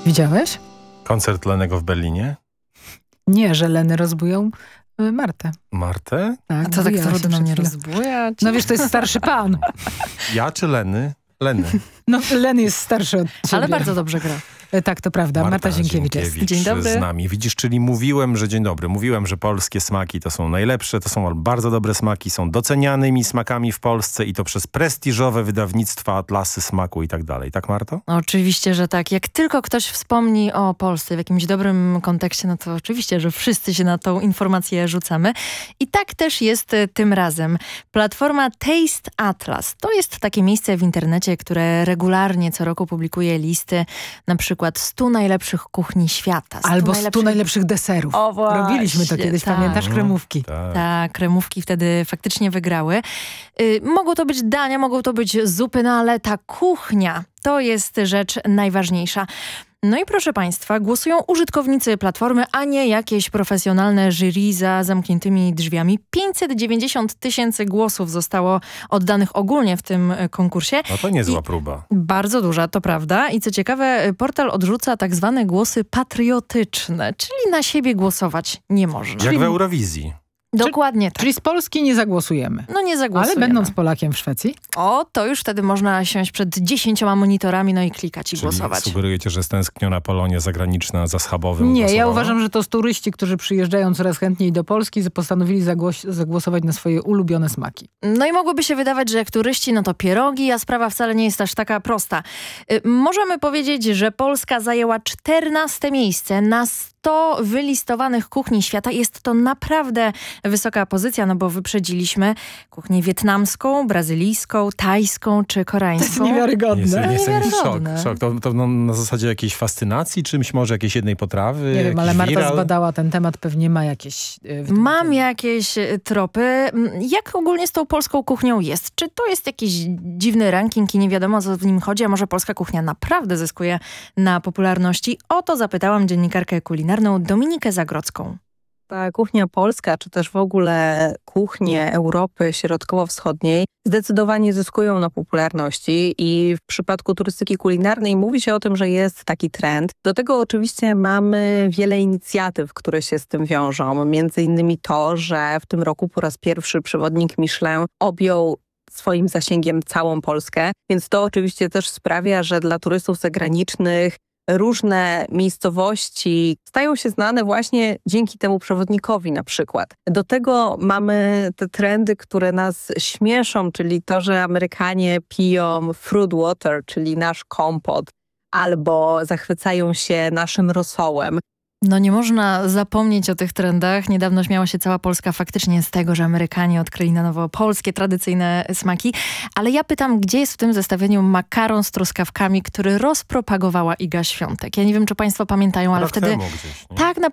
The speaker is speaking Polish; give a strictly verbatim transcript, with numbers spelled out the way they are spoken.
Widziałeś? Koncert Lennego w Berlinie? Nie, że Leny rozbują y, Martę. Martę? Tak, A co tak bujała się trudno przed mnie chwilą. rozbujać? No wiesz, to jest starszy pan. Ja czy Leny? Leny. No Len jest starszy od ciebie. Ale bardzo dobrze gra. E, Tak, to prawda. Marta, Zienkiewicz jest. Dzień dobry. z nami. Widzisz, czyli mówiłem, że dzień dobry. Mówiłem, że polskie smaki to są najlepsze, to są bardzo dobre smaki, są docenianymi smakami w Polsce i to przez prestiżowe wydawnictwa, atlasy smaku i tak dalej. Tak, Marto? Oczywiście, że tak. Jak tylko ktoś wspomni o Polsce w jakimś dobrym kontekście, no to oczywiście, że wszyscy się na tą informację rzucamy. I tak też jest e, tym razem. Platforma Taste Atlas to jest takie miejsce w internecie, które regularnie co roku publikuje listy na przykład stu najlepszych kuchni świata. stu Albo stu najlepszych... najlepszych deserów. O, właśnie, Robiliśmy to kiedyś, tak. pamiętasz? Kremówki. Tak. Tak, kremówki wtedy faktycznie wygrały. Y, mogą to być dania, mogą to być zupy, no ale ta kuchnia to jest rzecz najważniejsza. No i proszę Państwa, głosują użytkownicy platformy, a nie jakieś profesjonalne jury za zamkniętymi drzwiami. pięćset dziewięćdziesiąt tysięcy głosów zostało oddanych ogólnie w tym konkursie. No to niezła I próba. Bardzo duża, to prawda. I co ciekawe, portal odrzuca tak zwane głosy patriotyczne, czyli na siebie głosować nie można. Jak w Eurowizji. Dokładnie tak. Czyli z Polski nie zagłosujemy. No nie zagłosujemy. Ale będąc Polakiem w Szwecji? O, to już wtedy można siąść przed dziesięcioma monitorami, no i klikać i Czyli głosować. sugerujecie, że stęskniona Polonia zagraniczna za schabowym Nie, ja głosowała? uważam, że to z turyści, którzy przyjeżdżają coraz chętniej do Polski, postanowili zagłos zagłosować na swoje ulubione smaki. No i mogłoby się wydawać, że jak turyści, no to pierogi, a sprawa wcale nie jest aż taka prosta. Y, możemy powiedzieć, że Polska zajęła czternaste miejsce na sto wylistowanych kuchni świata. Jest to naprawdę wysoka pozycja, no bo wyprzedziliśmy kuchnię wietnamską, brazylijską, tajską czy koreańską. To jest niewiarygodne. Jest, jest jakiś szok. Niewiarygodne. szok. To, to no, na zasadzie jakiejś fascynacji, czymś może jakiejś jednej potrawy? Nie wiem, ale jakiś Marta viral? zbadała ten temat, pewnie ma jakieś... Yy, w tym Mam tym. jakieś y, tropy. Mm, Jak ogólnie z tą polską kuchnią jest? Czy to jest jakiś dziwny ranking i nie wiadomo, o co w nim chodzi, a może polska kuchnia naprawdę zyskuje na popularności? O to zapytałam dziennikarkę kulinarną Dominikę Zagrodzką. Ta kuchnia polska, czy też w ogóle kuchnie Europy Środkowo-Wschodniej zdecydowanie zyskują na popularności i w przypadku turystyki kulinarnej mówi się o tym, że jest taki trend. Do tego oczywiście mamy wiele inicjatyw, które się z tym wiążą. Między innymi to, że w tym roku po raz pierwszy przewodnik Michelin objął swoim zasięgiem całą Polskę, więc to oczywiście też sprawia, że dla turystów zagranicznych różne miejscowości stają się znane właśnie dzięki temu przewodnikowi na przykład. Do tego mamy te trendy, które nas śmieszą, czyli to, że Amerykanie piją fruit water, czyli nasz kompot, albo zachwycają się naszym rosołem. No nie można zapomnieć o tych trendach. Niedawno śmiała się cała Polska faktycznie z tego, że Amerykanie odkryli na nowo polskie tradycyjne smaki. Ale ja pytam, gdzie jest w tym zestawieniu makaron z truskawkami, który rozpropagowała Iga Świątek? Ja nie wiem, czy Państwo pamiętają, ale Rok wtedy... temu gdzieś, nie? Tak, na